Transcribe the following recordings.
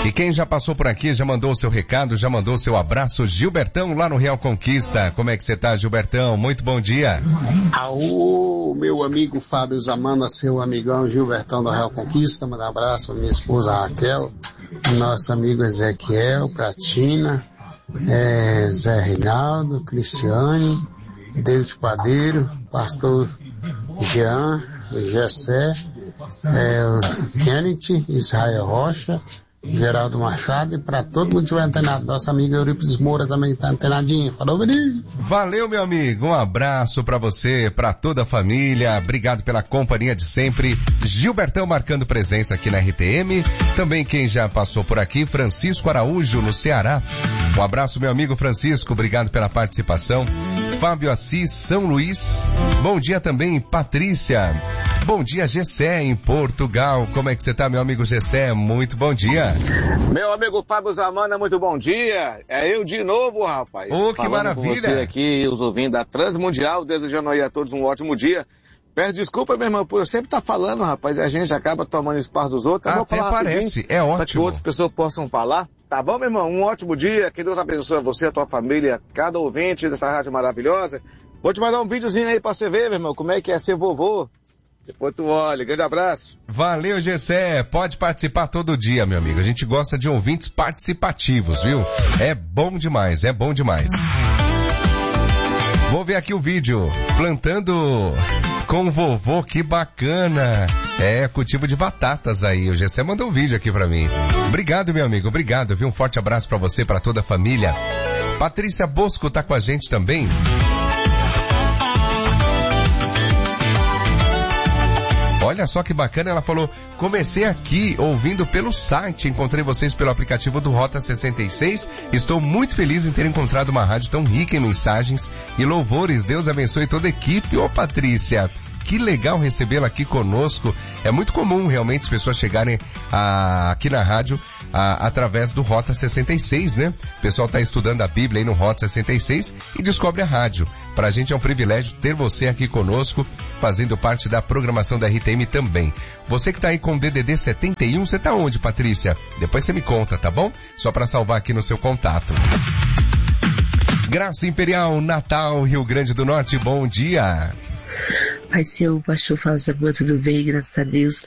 E quem já passou por aqui, já mandou o seu recado, já mandou o seu abraço, Gilbertão, lá no Real Conquista. Como é que você tá, Gilbertão? Muito bom dia. Aô, meu amigo Fábio Zamana, seu amigão Gilbertão do Real Conquista. Manda um abraço pra minha esposa Raquel, nosso amigo Ezequiel, Pratina, Zé Reinaldo, Cristiane, David Padeiro, pastor Jean, Gessé, Kenneth, Israel Rocha, Geraldo Machado, e para todo mundo que estiver antenado. Nossa amiga Eurípides Moura também está antenadinha. Falou, menino. Valeu, meu amigo. Um abraço para você, para toda a família. Obrigado pela companhia de sempre. Gilbertão marcando presença aqui na RTM. Também quem já passou por aqui, Francisco Araújo, no Ceará. Um abraço, meu amigo Francisco. Obrigado pela participação. Fábio Assis, São Luís. Bom dia também, Patrícia. Bom dia, Gessé, em Portugal. Como é que você tá, meu amigo Gessé? Muito bom dia. Meu amigo Fábio Zamana, muito bom dia. É eu de novo, rapaz. Oh, que maravilha. Com você aqui, os ouvintes da Transmundial, desejando aí a todos um ótimo dia. Peço desculpa, meu irmão, por eu sempre estar falando, rapaz, e a gente acaba tomando espaço dos outros. Até parece, é ótimo. Para que outras pessoas possam falar. Tá bom, meu irmão? Um ótimo dia, que Deus abençoe você, a tua família, cada ouvinte dessa rádio maravilhosa. Vou te mandar um videozinho aí pra você ver, meu irmão, como é que é ser vovô. Depois tu olha, grande abraço. Valeu, Gessé, pode participar todo dia, meu amigo. A gente gosta de ouvintes participativos, viu? É bom demais, é bom demais. Vou ver aqui o vídeo, plantando com o vovô, que bacana. Cultivo de batatas aí, o Gessé mandou um vídeo aqui pra mim. Obrigado, meu amigo, obrigado, viu? Um forte abraço pra você, pra toda a família. Patrícia Bosco tá com a gente também. Olha só que bacana, ela falou, comecei aqui ouvindo pelo site, encontrei vocês pelo aplicativo do Rota 66, estou muito feliz em ter encontrado uma rádio tão rica em mensagens e louvores, Deus abençoe toda a equipe. Ô Patrícia, que legal recebê-la aqui conosco. É muito comum realmente as pessoas chegarem aqui na rádio através do Rota 66, né? O pessoal está estudando a Bíblia aí no Rota 66 e descobre a rádio. Pra gente é um privilégio ter você aqui conosco, fazendo parte da programação da RTM também. Você que tá aí com o DDD 71, você tá onde, Patrícia? Depois você me conta, tá bom? Só para salvar aqui no seu contato. Graça Imperial, Natal, Rio Grande do Norte, bom dia. Pai seu, pastor Fábio Zamana, tudo bem, graças a Deus.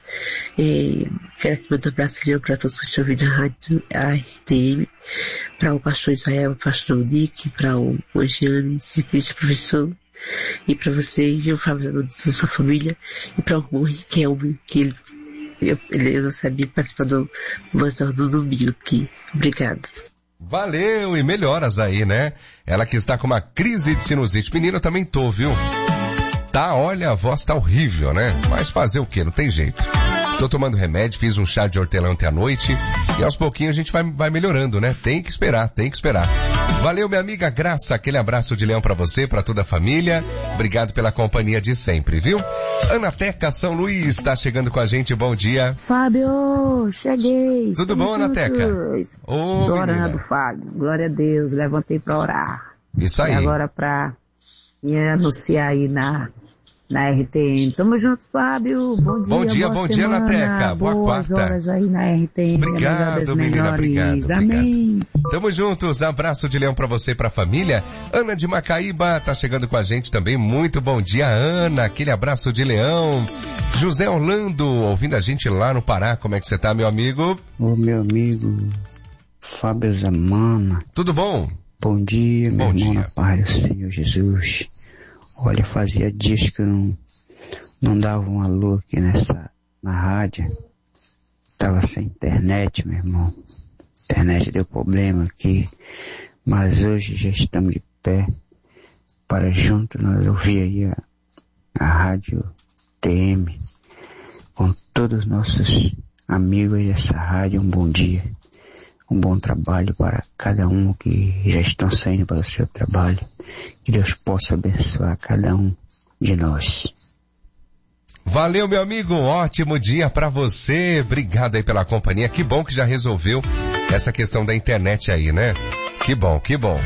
Quero aqui mandar um abraço para todos que estão ouvindo a rádio, a RTM, para o pastor Israel, o pastor Nick, para o Gianni, ciclista professor, e para você, e o Fábio Zamana, toda a sua família, e para o irmão Riquelme, que ele não sabia participar do domingo aqui. Obrigado. Valeu, e melhoras aí, né? Ela que está com uma crise de sinusite. Menino, eu também tô, viu? Tá, olha, a voz tá horrível, né? Mas fazer o quê? Não tem jeito. Tô tomando remédio, fiz um chá de hortelã ontem à noite e aos pouquinhos a gente vai melhorando, né? Tem que esperar. Valeu, minha amiga Graça, aquele abraço de leão pra você, pra toda a família. Obrigado pela companhia de sempre, viu? Anateca São Luís tá chegando com a gente, bom dia. Fábio, cheguei. Tudo bom, Anateca? Ô, orando, Fábio. Glória a Deus, levantei pra orar. Isso aí. E agora pra me anunciar aí na RTM. Tamo junto, Fábio. Bom dia, bom dia, Anateca. Boa Boas quarta. horas aí na RTM. Obrigado, menina, obrigado. Amém. Tamo juntos, abraço de leão pra você e pra família. Ana de Macaíba tá chegando com a gente também. Muito bom dia, Ana. Aquele abraço de leão. José Orlando, ouvindo a gente lá no Pará. Como é que você tá, meu amigo? Ô, meu amigo Fábio Zamana. Tudo bom? Bom dia, meu irmão, na paz do Senhor Jesus. Olha, fazia dias que eu não dava um alô aqui na rádio. Tava sem internet, meu irmão. Internet deu problema aqui. Mas hoje já estamos de pé para junto nós ouvir aí a rádio TM com todos os nossos amigos dessa rádio. Um bom dia. Um bom trabalho para cada um que já estão saindo para o seu trabalho. Que Deus possa abençoar cada um de nós. Valeu, meu amigo. Ótimo dia para você. Obrigado aí pela companhia. Que bom que já resolveu essa questão da internet aí, né? Que bom, que bom.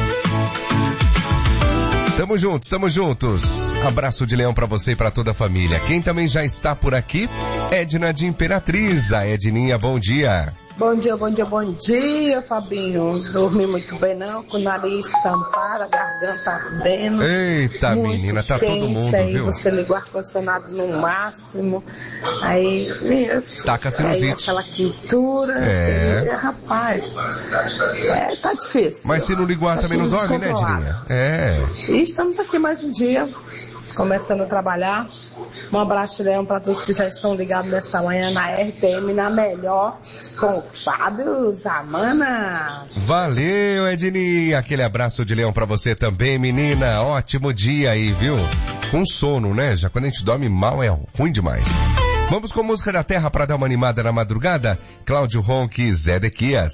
Tamo juntos. Abraço de leão pra você e pra toda a família. Quem também já está por aqui, Edna de Imperatriz. A Edninha, bom dia. Bom dia, Fabinho. Dormi muito bem não, com o nariz tampado, a garganta ardendo. Eita, menina, tá quente, todo mundo, aí viu? Você liga o ar-condicionado no máximo, aí... Tá com a sinusite. Aí aquela quintura, rapaz, tá difícil. Mas se não liga o ar também não dorme, né, Dininha? E estamos aqui mais um dia, começando a trabalhar. Um abraço, Leão, para todos que já estão ligados nesta manhã na RTM, na melhor, com o Fábio Zamana. Valeu, Edninha. Aquele abraço de Leão pra você também, menina. Ótimo dia aí, viu? Com sono, né? Já quando a gente dorme mal é ruim demais. Vamos com música da terra pra dar uma animada na madrugada? Cláudio Ronque, Zé Dequias.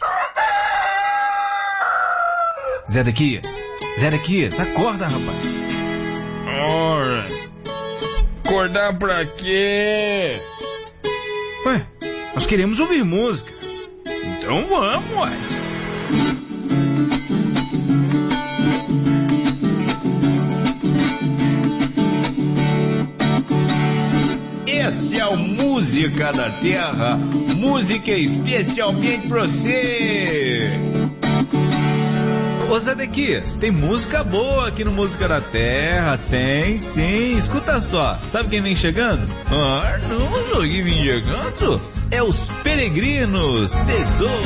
Zé Dequias, acorda, rapaz. Ora, acordar pra quê? Ué, nós queremos ouvir música. Então vamos, ué. Esse é o Música da Terra, música especialmente pra você. Ô Zé Dequias, tem música boa aqui no Música da Terra, tem sim, escuta só, sabe quem vem chegando? Não, quem vem chegando? É os Peregrinos, Tesouro.